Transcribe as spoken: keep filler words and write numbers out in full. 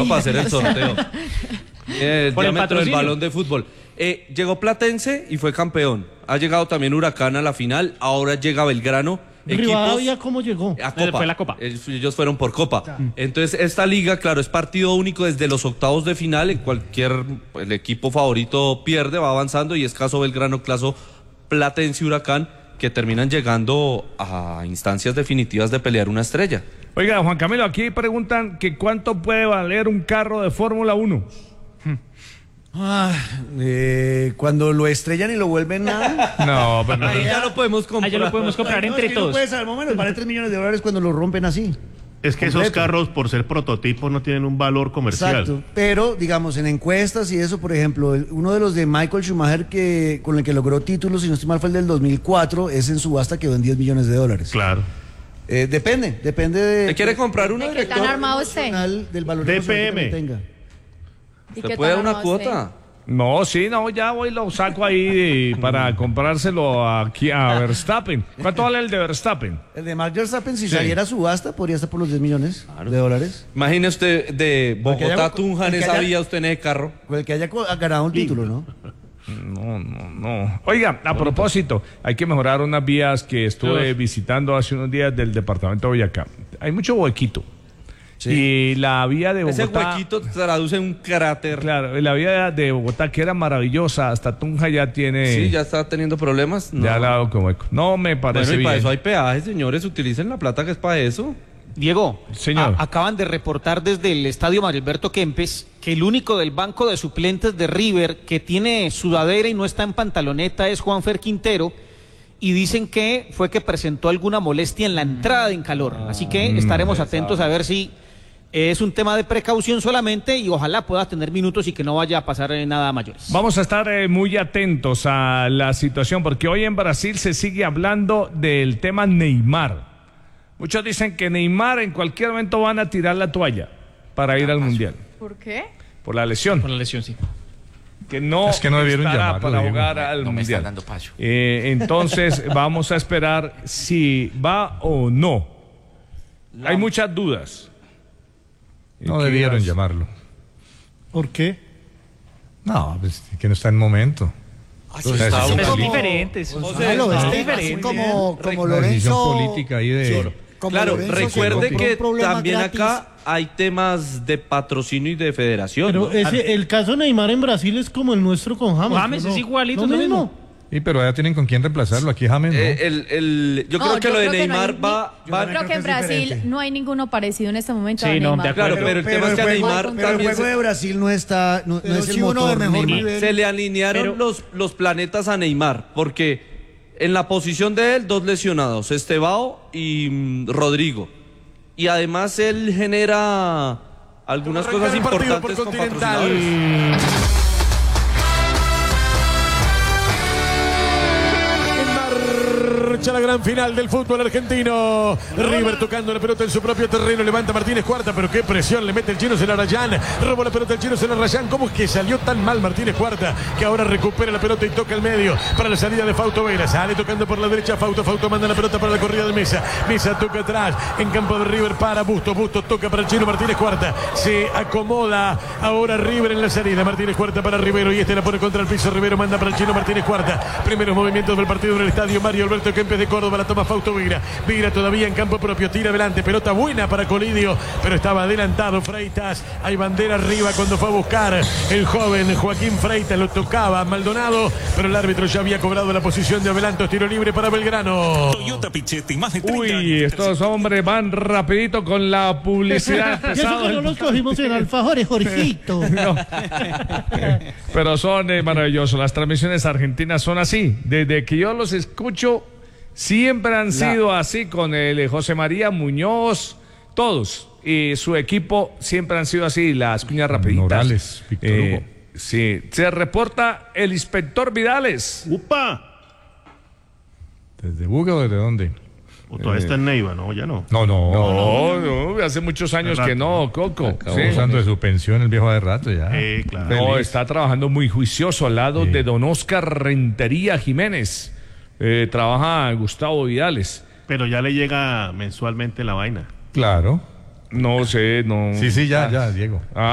diablito para hacer el sorteo. Eh, el Por el diámetro del patrocinio. balón de fútbol. Eh, llegó Platense y fue campeón. Ha llegado también Huracán a la final. Ahora llega Belgrano. Rivadavia, ¿cómo llegó? A Copa. Fue la Copa. Ellos, ellos fueron por Copa. Entonces, esta liga, claro, es partido único desde los octavos de final. En cualquier, el equipo favorito pierde, va avanzando. Y es caso Belgrano, caso Platense y Huracán, que terminan llegando a instancias definitivas de pelear una estrella. Oiga, Juan Camilo, aquí preguntan que cuánto puede valer un carro de Fórmula uno. Ah, eh, cuando lo estrellan y lo vuelven nada. No, pero Ahí ya lo podemos comprar. Ahí ya lo podemos comprar No, entre es que no todos. puede saber, momento, vale tres millones de dólares cuando lo rompen así. Es que esos Completo. carros, por ser prototipos, no tienen un valor comercial. Exacto, pero digamos en encuestas y eso, por ejemplo, el- uno de los de Michael Schumacher que con el que logró títulos, si no estoy mal, fue el del dos mil cuatro, es en subasta quedó en diez millones de dólares. Claro. Eh, depende, depende de... ¿Te quiere comprar uno, ¿De qué director? tan armado usted? Del, del valor D P emocional M. que tenga. ¿Y ¿Te qué puede dar tan una armado usted? cuota? no, sí, no, ya voy y lo saco ahí de- para comprárselo aquí a Verstappen. ¿Cuánto vale el de Verstappen? El de Max Verstappen, si saliera a subasta, podría estar por los diez millones de dólares. Imagine usted de Porque Bogotá haya- a Tunja en el que esa haya- vía, usted en ese carro. Con el que haya co- ganado un título, ¿no? No, no, no. Oiga, a propósito, hay que mejorar unas vías que estuve visitando hace unos días del departamento de Boyacá. Hay mucho huequito. Y la vía de Ese Bogotá... huequito traduce en un cráter. Claro, la vía de Bogotá, que era maravillosa, hasta Tunja ya tiene... Sí, ya está teniendo problemas. No. Ya la ha dado como eco. No me parece Bueno, y para bien. eso hay peajes, señores. Utilicen la plata que es para eso. Diego, Señor. a- acaban de reportar desde el estadio Mario Alberto Kempes que el único del banco de suplentes de River que tiene sudadera y no está en pantaloneta es Juanfer Quintero, y dicen que fue que presentó alguna molestia en la entrada en calor. Así que estaremos atentos a ver si es un tema de precaución solamente y ojalá pueda tener minutos y que no vaya a pasar eh, nada a mayores. Vamos a estar eh, muy atentos a la situación, porque hoy en Brasil se sigue hablando del tema Neymar. Muchos dicen que Neymar en cualquier momento van a tirar la toalla para ir al Mundial, ¿Por qué? por la lesión. Por la lesión, sí. Que no, Es que no debieron estará llamarlo, para Diego. jugar al No me Mundial. están dando paso. Eh, entonces vamos a esperar si va o no. Hay muchas dudas. No ¿Qué debieron dirás? llamarlo. ¿Por qué? No, pues que no está en momento. Así Una está decisión Pero son política. diferentes. Ah, lo son ves, diferentes. como, como Una decisión Lorenzo... política ahí de... como Claro, Lorenzo se recuerde compró que un problema también gratis. acá hay temas de patrocinio y de federación. Pero ¿no? ese, el caso Neymar en Brasil es como el nuestro con James. James ¿no? es igualito, Lo es lo mismo. Sí, pero ya tienen con quién reemplazarlo. Aquí James, ¿no? Eh, el, el, yo No, creo que yo lo de creo que no Neymar hay ni- va... yo va- también Creo que en creo que es Brasil diferente. no hay ninguno parecido en este momento Sí, a no, Neymar. de acuerdo. Claro, pero el tema es que a el Neymar juego- Pero el también juego se, de Brasil no está, no, no Pero es el sí uno motor de mejor Neymar. nivel. se le alinearon Pero- los, los planetas a Neymar, porque en la posición de él, dos lesionados, Estebao y mm, Rodrigo. Y además él genera algunas cosas el partido por importantes con Continental. patrocinadores. Marcha la gran final del fútbol argentino. River tocando la pelota en su propio terreno. Levanta Martínez Cuarta, pero qué presión le mete el chino Celarayán. Robó la pelota el chino Celarayán. ¿Cómo es que salió tan mal Martínez Cuarta? Que ahora recupera la pelota y toca el medio para la salida de Fausto Vera. Sale tocando por la derecha Fausto. Fausto manda la pelota para la corrida de Mesa. Mesa toca atrás en campo de River para Busto. Busto toca para el chino Martínez Cuarta. Se acomoda ahora River en la salida. Martínez Cuarta para Rivero y este la pone contra el piso. Rivero manda para el chino Martínez Cuarta. Primeros movimientos del partido en el estadio Mario Alberto Kempes de Córdoba. La toma Fausto Vira. Vira todavía en campo propio. Tira adelante. Pelota buena para Colidio. Pero estaba adelantado Freitas. Hay bandera arriba cuando fue a buscar el joven Joaquín Freitas. Lo tocaba Maldonado. Pero el árbitro ya había cobrado la posición de adelanto. Tiro libre para Belgrano. Toyota Pichetti, más de treinta Uy, años. estos hombres van rapidito con la publicidad. Y eso que no los cogimos en alfajores, Jorgito. No. Pero son eh, maravillosos. Las transmisiones argentinas son así. Desde que yo los escucho, siempre han sido así con el eh, José María Muñoz, todos. Y su equipo siempre han sido así, las cuñas rapiditas. Morales, Víctor Hugo. Sí, se reporta el inspector Vidales. ¡Upa! ¿Desde Buga o desde dónde? O todavía está en Neiva, ¿no? Ya no. No, no. No, no, hace muchos años que no, Coco. Acabó Sí. usando de su pensión el viejo de rato ya. Eh, claro. No, Feliz. está trabajando muy juicioso al lado Sí. de don Oscar Rentería Jiménez. Eh, trabaja Gustavo Vidales. Pero ya le llega mensualmente la vaina. Claro. No sé, no. Sí, sí, ya, ya, Diego. Ah,